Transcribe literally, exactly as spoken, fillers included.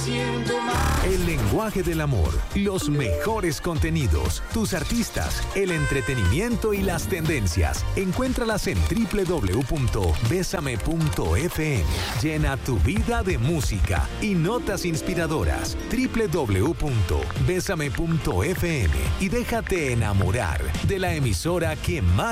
siento más. El lenguaje del amor, los mejores contenidos, tus artistas, el entretenimiento y las tendencias. Encuéntralas en doble u doble u doble u punto besame punto efe eme. Llena tu vida de música y notas inspiradoras. doble u doble u doble u punto besame punto efe eme y déjate enamorar de la emisora que más